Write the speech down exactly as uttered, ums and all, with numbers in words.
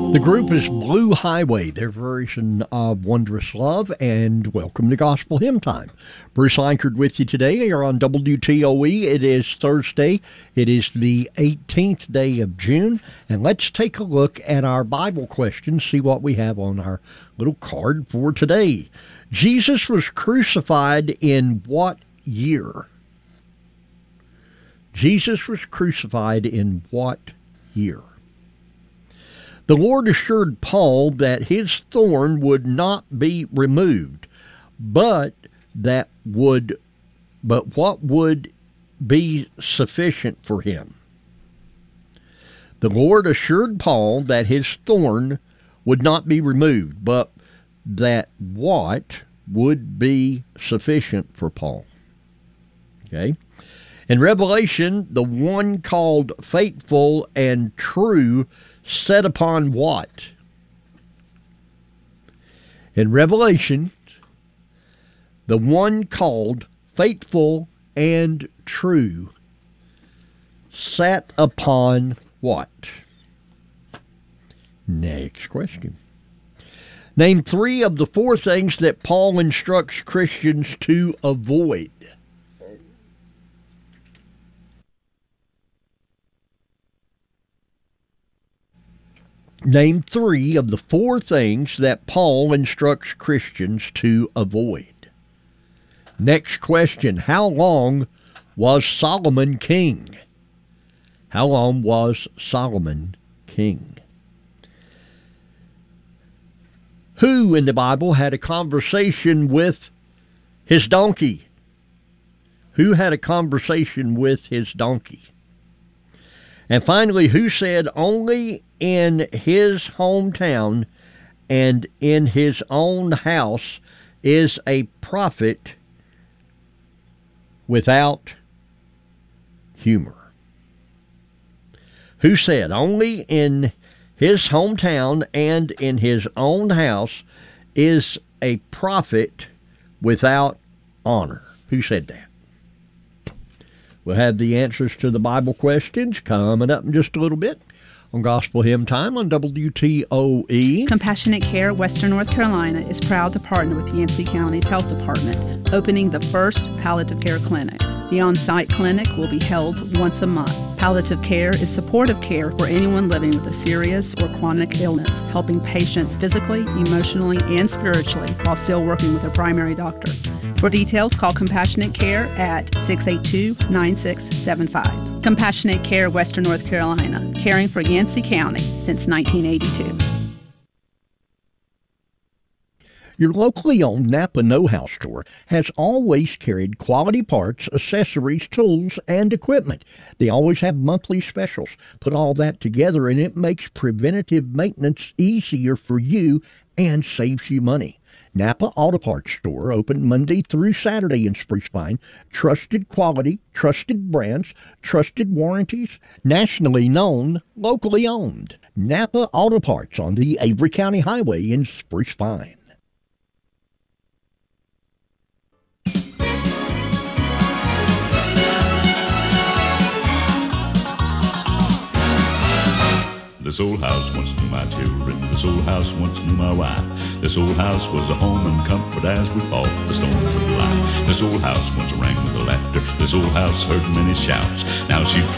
The group is Blue Highway, their version of Wondrous Love, and welcome to Gospel Hymn Time. Bruce Lankard with you today. You're on W T O E. It is Thursday. It is the eighteenth day of June, and let's take a look at our Bible questions, see what we have on our little card for today. Jesus was crucified in what year? Jesus was crucified in what year? The Lord assured Paul that his thorn would not be removed, but that would, but what would be sufficient for him? The Lord assured Paul that his thorn would not be removed, but that what would be sufficient for Paul? Okay. In Revelation, the one called faithful and true set upon what? In Revelation, the one called faithful and true sat upon what? Next question. Name three of the four things that Paul instructs Christians to avoid. Name three of the four things that Paul instructs Christians to avoid. Next question. How long was Solomon king? How long was Solomon king? Who in the Bible had a conversation with his donkey? Who had a conversation with his donkey? And finally, who said only in his hometown and in his own house is a prophet without humor? Who said only in his hometown and in his own house is a prophet without honor? Who said that? We'll have the answers to the Bible questions coming up in just a little bit on Gospel Hymn Time on W T O E. Compassionate Care Western North Carolina is proud to partner with Yancey County's Health Department, opening the first palliative care clinic. The on-site clinic will be held once a month. Palliative care is supportive care for anyone living with a serious or chronic illness, helping patients physically, emotionally, and spiritually while still working with a primary doctor. For details, call Compassionate Care at six eight two, nine six seven five. Compassionate Care Western North Carolina, caring for Yancey County since nineteen eighty-two. Your locally owned Napa Know-How store has always carried quality parts, accessories, tools, and equipment. They always have monthly specials. Put all that together and it makes preventative maintenance easier for you and saves you money. Napa Auto Parts Store, open Monday through Saturday in Spruce Pine. Trusted quality, trusted brands, trusted warranties, nationally known, locally owned. Napa Auto Parts on the Avery County Highway in Spruce Pine. This old house once knew my children, this old house once knew my wife. This old house was a home and comfort as we fought the storms of life. This old house once rang with laughter, this old house heard many shouts. Now she